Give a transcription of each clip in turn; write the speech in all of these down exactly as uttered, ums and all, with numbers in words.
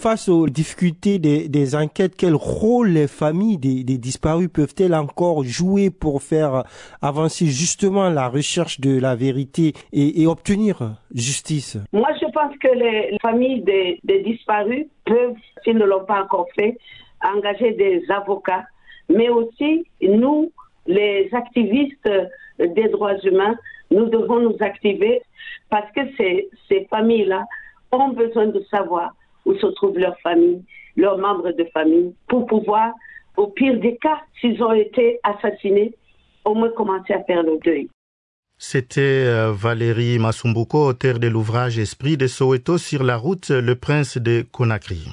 face aux difficultés des, des enquêtes, quel rôle les familles des, des disparus peuvent-elles encore jouer pour faire avancer justement la recherche de la vérité et, et obtenir justice? Moi, je pense que les familles des, des disparus peuvent, s'ils ne l'ont pas encore fait, engager des avocats, mais aussi nous, les activistes des droits humains, nous devons nous activer parce que ces, ces familles-là ont besoin de savoir où se trouvent leurs familles, leurs membres de famille, pour pouvoir, au pire des cas, s'ils ont été assassinés, au moins commencer à faire le deuil. C'était Valérie Masumbuko, auteure de l'ouvrage Esprit de Soweto sur la route Le Prince de Conakry.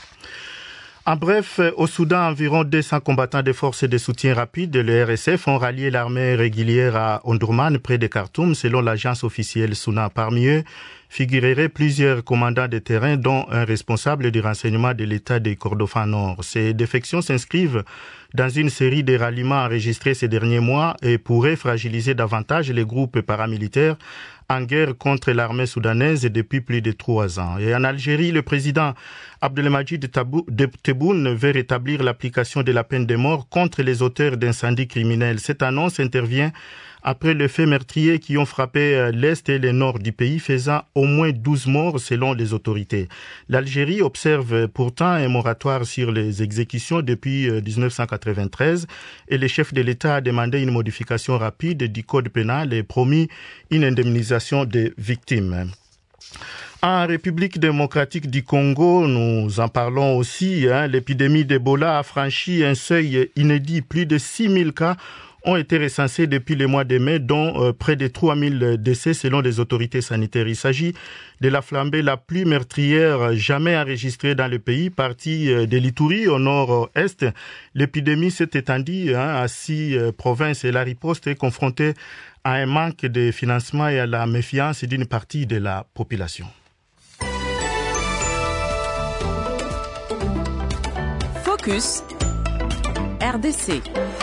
En bref, au Soudan, environ deux cents combattants des forces de soutien rapide de l'E R S F ont rallié l'armée régulière à Omdurman, près de Khartoum, selon l'agence officielle Suna. Parmi eux figureraient plusieurs commandants de terrain, dont un responsable du renseignement de l'État de Kordofan Nord. Ces défections s'inscrivent dans une série de ralliements enregistrés ces derniers mois et pourraient fragiliser davantage les groupes paramilitaires en guerre contre l'armée soudanaise depuis plus de trois ans. Et en Algérie, le président Abdelmadjid Tebboune veut rétablir l'application de la peine de mort contre les auteurs d'incendies criminels. Cette annonce intervient après les faits meurtriers qui ont frappé l'Est et le Nord du pays, faisant au moins douze morts selon les autorités. L'Algérie observe pourtant un moratoire sur les exécutions depuis dix-neuf cent quatre-vingt-treize et le chef de l'État a demandé une modification rapide du code pénal et promis une indemnisation des victimes. En République démocratique du Congo, nous en parlons aussi, hein, l'épidémie d'Ebola a franchi un seuil inédit. Plus de six mille cas ont été recensés depuis le mois de mai, dont euh, près de trois mille décès selon les autorités sanitaires. Il s'agit de la flambée la plus meurtrière jamais enregistrée dans le pays, partie euh, de l'Ituri au nord-est. L'épidémie s'est étendue hein, à six euh, provinces et la riposte est confrontée à un manque de financement et à la méfiance d'une partie de la population. Focus R D C.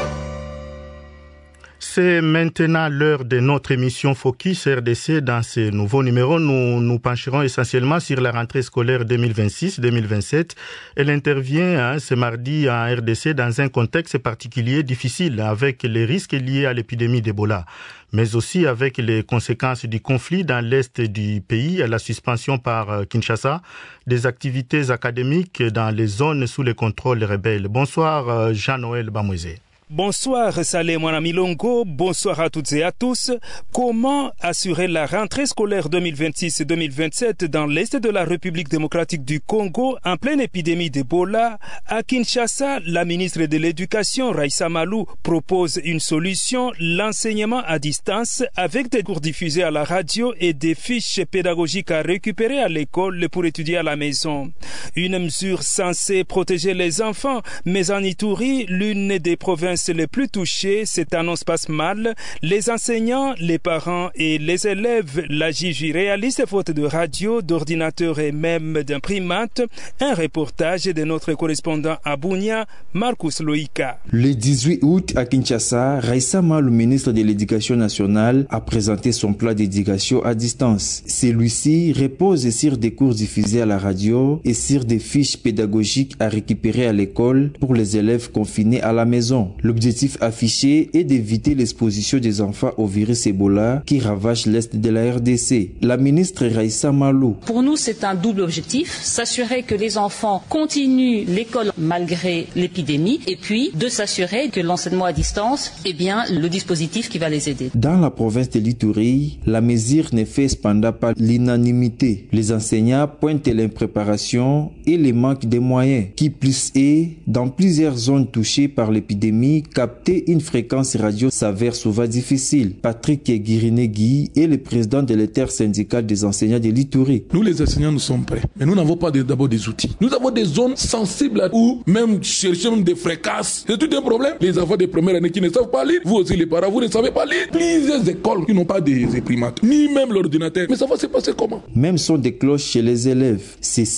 C'est maintenant l'heure de notre émission Focus R D C. Dans ce nouveau numéro, nous nous pencherons essentiellement sur la rentrée scolaire deux mille vingt-six deux mille vingt-sept. Elle intervient hein, ce mardi en R D C dans un contexte particulier difficile avec les risques liés à l'épidémie d'Ebola, mais aussi avec les conséquences du conflit dans l'est du pays, à la suspension par Kinshasa des activités académiques dans les zones sous le contrôle rebelle. Bonsoir Jean-Noël Bamouezé. Bonsoir Saleh Mwanamilongo, bonsoir à toutes et à tous. Comment assurer la rentrée scolaire deux mille vingt-six deux mille vingt-sept dans l'est de la République démocratique du Congo en pleine épidémie d'Ebola? À Kinshasa, la ministre de l'Éducation, Raissa Malou, propose une solution, l'enseignement à distance avec des cours diffusés à la radio et des fiches pédagogiques à récupérer à l'école pour étudier à la maison. Une mesure censée protéger les enfants, mais en Ituri, l'une des provinces les plus touchées, cette annonce passe mal. Les enseignants, les parents et les élèves la jugent réaliste faute de radio, d'ordinateur et même d'imprimante. Un reportage de notre correspondant à Bunia, Marcus Loïka. Le dix-huit août à Kinshasa, Raissa Malou, ministre de l'Éducation nationale, a présenté son plan d'éducation à distance. Celui-ci repose sur des cours diffusés à la radio et sur des fiches pédagogiques à récupérer à l'école pour les élèves confinés à la maison. L'objectif affiché est d'éviter l'exposition des enfants au virus Ebola qui ravage l'est de la R D C. La ministre Raissa Malou. Pour nous, c'est un double objectif, s'assurer que les enfants continuent l'école malgré l'épidémie et puis de s'assurer que l'enseignement à distance est bien le dispositif qui va les aider. Dans la province de l'Ituri, la mesure ne fait cependant pas l'unanimité. Les enseignants pointent l'impréparation et le manque de moyens. Qui plus est, dans plusieurs zones touchées par l'épidémie, capter une fréquence radio s'avère souvent difficile. Patrick Guirinegui est le président de l'intersyndicale des enseignants de l'Ituri. Nous les enseignants, nous sommes prêts, mais nous n'avons pas d'abord des outils. Nous avons des zones sensibles où même chercher des fréquences, c'est tout un problème. Les enfants de première année qui ne savent pas lire, vous aussi les parents, vous ne savez pas lire. Plusieurs écoles qui n'ont pas des imprimantes, ni même l'ordinateur. Mais ça va se passer comment? Même son des cloches chez les élèves. Ceux-ci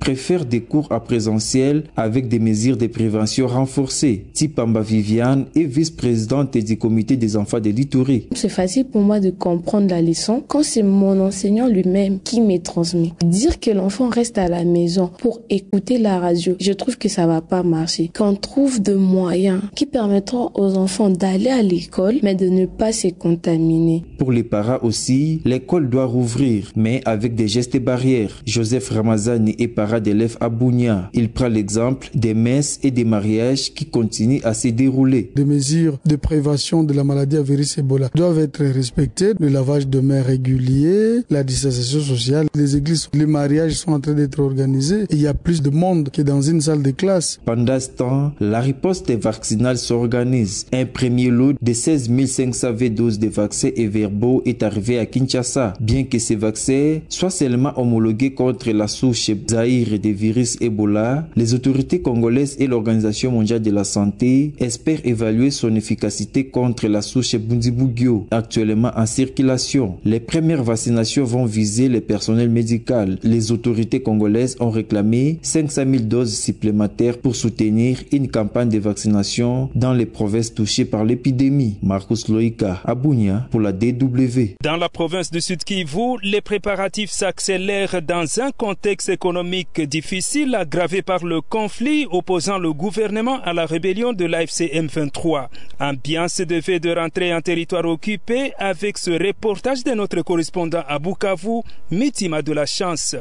préfèrent des cours à présentiel avec des mesures de prévention renforcées. Tipamba Viviane est vice-présidente du comité des enfants de l'Ituri. C'est facile pour moi de comprendre la leçon quand c'est mon enseignant lui-même qui me transmet. Dire que l'enfant reste à la maison pour écouter la radio, je trouve que ça va pas marcher. Qu'on trouve de moyens qui permettront aux enfants d'aller à l'école, mais de ne pas se contaminer. Pour les parents aussi, l'école doit rouvrir, mais avec des gestes barrières. Joseph Ramazani est parent d'élèves à Bunia. Il prend l'exemple des messes et des mariages qui continuent à se dérouler. Des mesures de prévention de la maladie à virus Ebola doivent être respectées. Le lavage de mains régulier, la distanciation sociale. Les églises, les mariages sont en train d'être organisés. Et il y a plus de monde que dans une salle de classe. Pendant ce temps, la riposte vaccinale s'organise. Un premier lot de seize mille cinq cents doses de vaccins et verbaux est arrivé à Kinshasa. Bien que ces vaccins soient seulement homologués contre la souche Zaïre des virus Ebola, les autorités congolaises et l'Organisation mondiale de la santé espèrent évaluer son efficacité contre la souche Bundibugyo, actuellement en circulation. Les premières vaccinations vont viser le personnel médical. Les autorités congolaises ont réclamé cinq cent mille doses supplémentaires pour soutenir une campagne de vaccination dans les provinces touchées par l'épidémie. Marcus Loïka, à Bunia, pour la D W. Dans la province du Sud Kivu, les préparatifs s'accélèrent dans un contexte économique difficile aggravé par le conflit opposant le gouvernement à la rébellion de l'A F C M vingt-trois. Ambiance devait de rentrer en territoire occupé avec ce reportage de notre correspondant à Bukavu, Mitima de la Chance.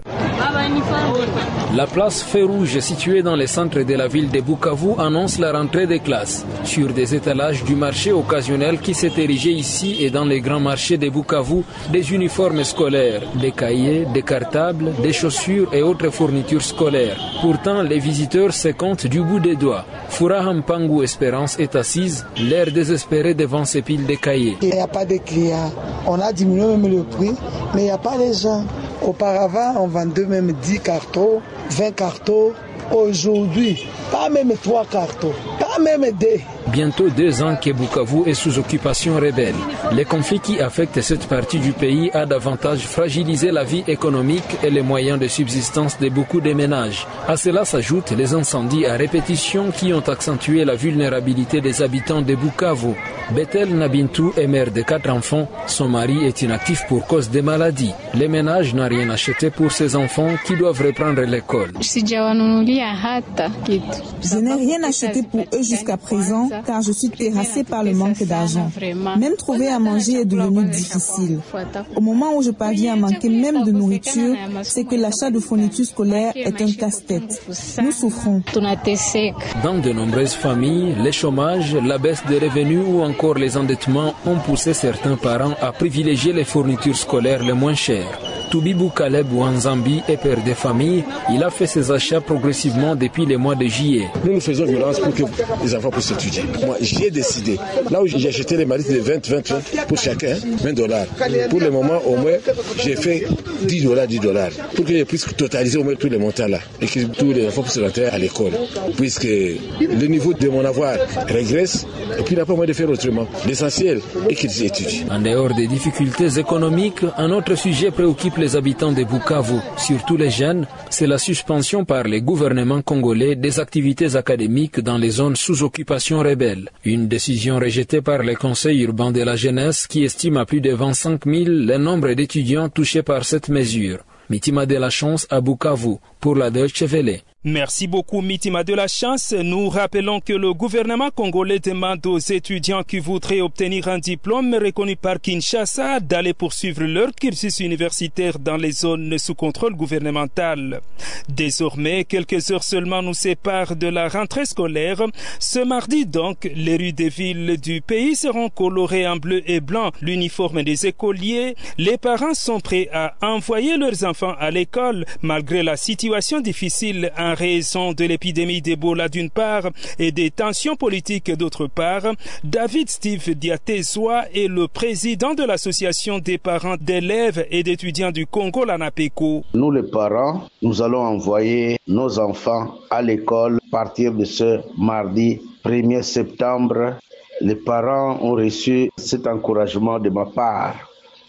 La place Feu-Rouge située dans le centre de la ville de Bukavu annonce la rentrée des classes. Sur des étalages du marché occasionnel qui s'est érigé ici et dans les grands marchés de Bukavu, des uniformes scolaires, des cahiers, des cartables, des chaussures et autres fournitures scolaires. Pourtant, les visiteurs se comptent du bout des doigts. Furaha Mpangu Espérance est assise, l'air désespéré devant ces piles de cahiers. Il n'y a pas de clients. On a diminué même le prix, mais il n'y a pas de gens. Auparavant, on vendait même dix cartons, vingt cartons. Aujourd'hui, pas même trois cartons, pas même deux. Bientôt deux ans que Bukavu est sous occupation rebelle. Les conflits qui affectent cette partie du pays a davantage fragilisé la vie économique et les moyens de subsistance de beaucoup de ménages. À cela s'ajoutent les incendies à répétition qui ont accentué la vulnérabilité des habitants de Bukavu. Bethel Nabintu est mère de quatre enfants. Son mari est inactif pour cause des maladies. Les ménages n'ont rien acheté pour ses enfants qui doivent reprendre l'école. Je n'ai rien acheté pour eux jusqu'à présent car je suis terrassée par le manque d'argent. Même trouver à manger est devenu difficile. Au moment où je parviens à manquer même de nourriture, c'est que l'achat de fournitures scolaires est un casse-tête. Nous souffrons. Dans de nombreuses familles, le chômage, la baisse des revenus ou encore les endettements ont poussé certains parents à privilégier les fournitures scolaires les moins chères. Toubibou Kaleb Wanzambi est père de famille. Il a fait ses achats progressivement depuis les mois de juillet. Nous nous faisons violence pour que les enfants puissent étudier. Moi, j'ai décidé. Là où j'ai acheté les malices de vingt, vingt, vingt pour chacun, vingt dollars. Pour le moment, au moins, j'ai fait dix dollars, dix dollars. Pour que je puisse totaliser au moins tous les montants là. Et que tous les enfants puissent rentrer à l'école. Puisque le niveau de mon avoir régresse. Et puis, il n'a pas moyen de faire autrement. L'essentiel est qu'ils étudient. En dehors des difficultés économiques, un autre sujet préoccupe les habitants de Bukavu, surtout les jeunes, c'est la suspension par les gouvernements congolais des activités académiques dans les zones sous occupation rebelle. Une décision rejetée par le Conseil urbain de la jeunesse qui estime à plus de vingt-cinq mille le nombre d'étudiants touchés par cette mesure. Mitima de la Chance à Bukavu pour la Deutsche Welle. Merci beaucoup Mitima de la Chance. Nous rappelons que le gouvernement congolais demande aux étudiants qui voudraient obtenir un diplôme reconnu par Kinshasa d'aller poursuivre leur cursus universitaire dans les zones sous contrôle gouvernemental. Désormais, quelques heures seulement nous séparent de la rentrée scolaire. Ce mardi donc, les rues des villes du pays seront colorées en bleu et blanc. L'uniforme des écoliers, les parents sont prêts à envoyer leurs enfants à l'école malgré la situation difficile en raison de l'épidémie d'Ebola d'une part et des tensions politiques d'autre part. David Steve Diatezoa est le président de l'association des parents d'élèves et d'étudiants du Congo, l'ANAPECO. Nous les parents, nous allons envoyer nos enfants à l'école à partir de ce mardi premier septembre. Les parents ont reçu cet encouragement de ma part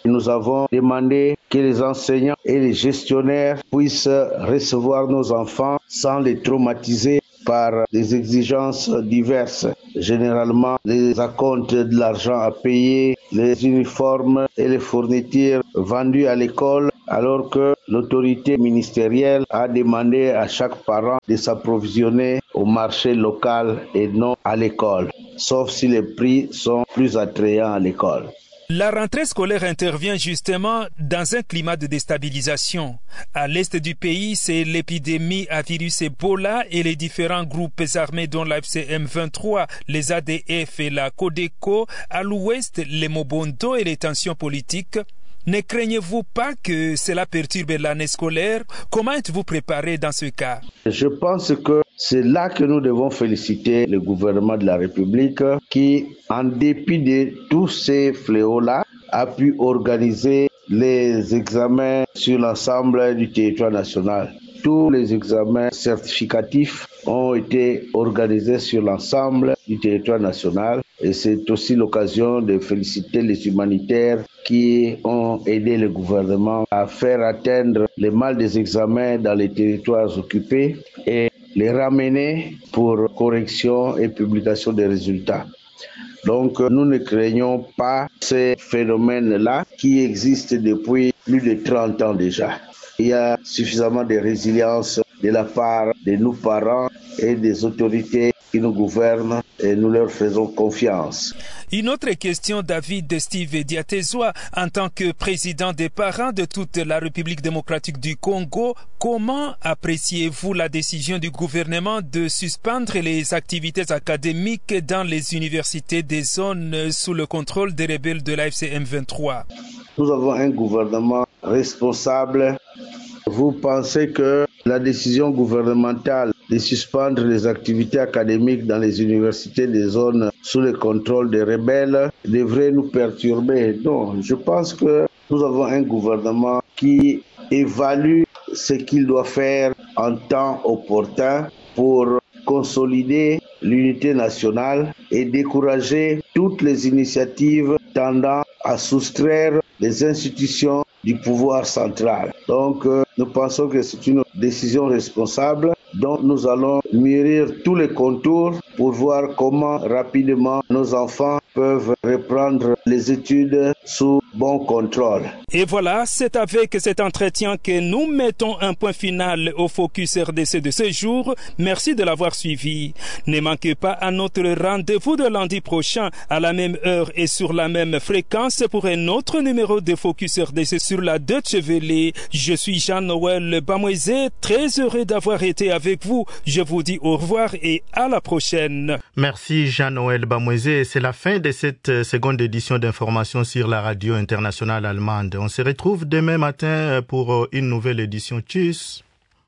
Nous avons demandé que les enseignants et les gestionnaires puissent recevoir nos enfants sans les traumatiser par des exigences diverses. Généralement, les acomptes de l'argent à payer, les uniformes et les fournitures vendues à l'école, alors que l'autorité ministérielle a demandé à chaque parent de s'approvisionner au marché local et non à l'école, sauf si les prix sont plus attrayants à l'école. La rentrée scolaire intervient justement dans un climat de déstabilisation. À l'est du pays, c'est l'épidémie à virus Ebola et les différents groupes armés dont l'A F C M vingt-trois, les A D F et la Codeco. À l'ouest, les Mobondo et les tensions politiques. Ne craignez-vous pas que cela perturbe l'année scolaire? Comment êtes-vous préparé dans ce cas? Je pense que c'est là que nous devons féliciter le gouvernement de la République qui, en dépit de tous ces fléaux-là, a pu organiser les examens sur l'ensemble du territoire national. Tous les examens certificatifs ont été organisés sur l'ensemble du territoire national et c'est aussi l'occasion de féliciter les humanitaires qui ont aidé le gouvernement à faire atteindre le mal des examens dans les territoires occupés et les ramener pour correction et publication des résultats. Donc nous ne craignons pas ces phénomènes-là qui existent depuis plus de trente ans déjà. Il y a suffisamment de résilience de la part de nos parents et des autorités qui nous gouvernent et nous leur faisons confiance. Une autre question, David Steve Diatezoa, en tant que président des parents de toute la République démocratique du Congo, comment appréciez-vous la décision du gouvernement de suspendre les activités académiques dans les universités des zones sous le contrôle des rebelles de l'A F C M vingt-trois? Nous avons un gouvernement responsable. Vous pensez que la décision gouvernementale de suspendre les activités académiques dans les universités des zones sous le contrôle des rebelles devrait nous perturber? Non, je pense que nous avons un gouvernement qui évalue ce qu'il doit faire en temps opportun pour consolider l'unité nationale et décourager toutes les initiatives tendant à soustraire les institutions du pouvoir central. Donc, euh, nous pensons que c'est une décision responsable dont nous allons mûrir tous les contours pour voir comment rapidement nos enfants peuvent reprendre les études sous bon contrôle. Et voilà, c'est avec cet entretien que nous mettons un point final au Focus R D C de ce jour. Merci de l'avoir suivi. Ne manquez pas à notre rendez-vous de lundi prochain à la même heure et sur la même fréquence pour un autre numéro de Focus R D C sur la Deutsche Welle. Je suis Jean-Noël Bamouezé, très heureux d'avoir été avec vous. Je vous dis au revoir et à la prochaine. Merci Jean-Noël Bamouezé. C'est la fin de cette seconde édition d'information sur la radio internationale allemande. On se retrouve demain matin pour une nouvelle édition. Tchuss.